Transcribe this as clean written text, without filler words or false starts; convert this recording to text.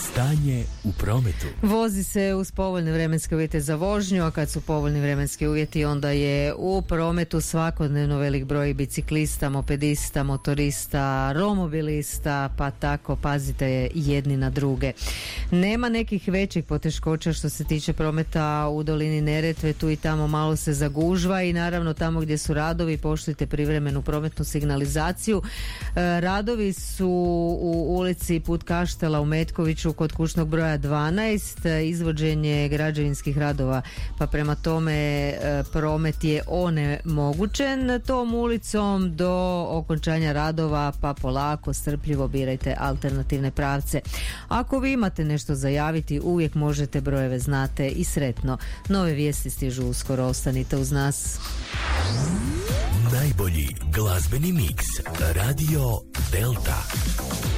Stanje u prometu. Vozi se uz povoljne vremenske uvjete za vožnju, a kad su povoljni vremenski uvjeti onda je u prometu svakodnevno velik broj biciklista, mopedista, motorista, romobilista, pa tako pazite jedni na druge. Nema nekih većih poteškoća što se tiče prometa u dolini Neretve, tu i tamo malo se zagužva i naravno tamo gdje su radovi poštujte privremenu prometnu signalizaciju. Radovi su u ulici Put Kaštela u Metkoviću kod kućnog broja 12, izvođenje građevinskih radova, pa prema tome promet je onemogućen tom ulicom do okončanja radova, pa polako, strpljivo birajte alternativne pravce. Ako vi imate nešto za javiti, uvijek možete, brojeve znate i sretno. Nove vijesti stižu uskoro, ostanite uz nas. Najbolji glazbeni miks Radio Delta.